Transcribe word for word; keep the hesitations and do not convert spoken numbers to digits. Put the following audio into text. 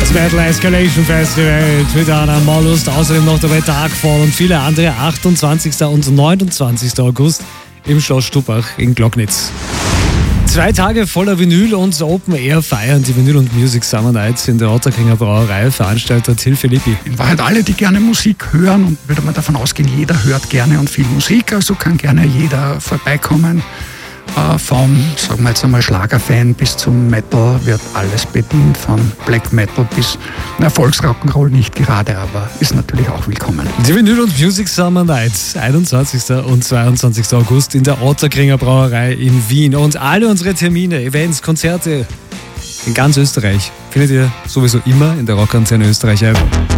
Das Metal Escalation Festival Twitter am Maulust, außerdem noch dabei Darkfall und viele andere. achtundzwanzigsten und neunundzwanzigsten August im Schloss Stubach in Glocknitz. Zwei Tage voller Vinyl und Open Air feiern die Vinyl und Music Summer Nights in der Otterkringer Brauerei. Veranstalter Till Filippi. In Wahrheit alle, die gerne Musik hören, und würde man davon ausgehen, jeder hört gerne und viel Musik, also kann gerne jeder vorbeikommen. Äh, vom, sagen wir jetzt einmal, Schlagerfan bis zum Metal wird alles bedient, von Black Metal bis, na, Volksrock'n'Roll nicht gerade, aber ist natürlich auch willkommen. Die Vinyl und Music Summer Nights, einundzwanzigsten und zweiundzwanzigsten August in der Otterkringer Brauerei in Wien. Und alle unsere Termine, Events, Konzerte in ganz Österreich findet ihr sowieso immer in der Rockantenne Österreich App.